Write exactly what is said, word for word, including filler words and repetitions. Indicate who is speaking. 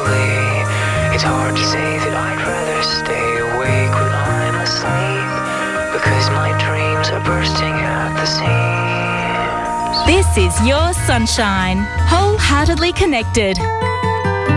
Speaker 1: slowly. It's hard to say that I'd rather stay awake when I'm asleep, because my dreams are bursting at the seams.
Speaker 2: This is Your Sunshine, wholeheartedly connected.